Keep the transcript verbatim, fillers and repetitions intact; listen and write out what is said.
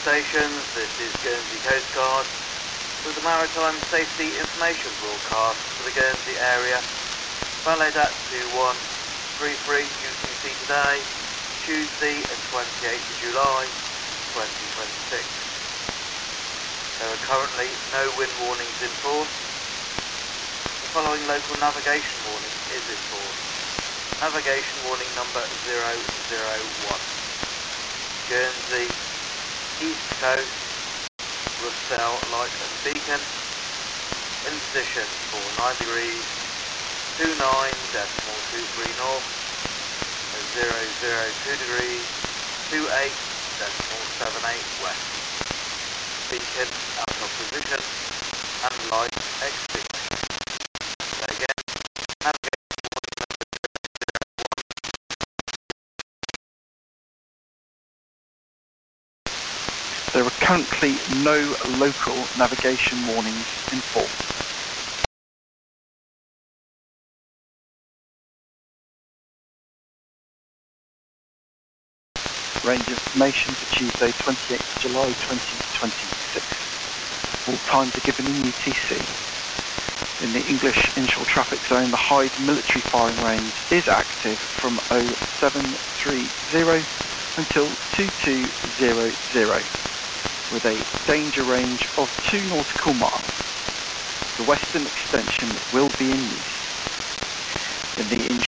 stations, this is Guernsey Coast Guard with the Maritime Safety Information Broadcast for the Guernsey area, valid at two one three three U T C today, Tuesday, twenty-eighth of July, twenty twenty-six. There are currently no wind warnings in force. The following local navigation warning is in force. Navigation warning number zero zero one. Guernsey, East Coast, Rossell, Light and Beacon, in position for nine degrees, two nine decimal two three north, zero zero two degrees, two eight decimal seven eight west. Beacon out of position and light extinguished. So again, navigation warning number zero zero one. There are currently no local navigation warnings in force. Range information for Tuesday, twenty-eighth of July twenty twenty-six. All times are given in U T C. In the English inshore traffic zone, the Hyde military firing range is active from oh seven three zero until two two zero zero, with a danger range of two nautical miles. The western extension will be in use. In the inshore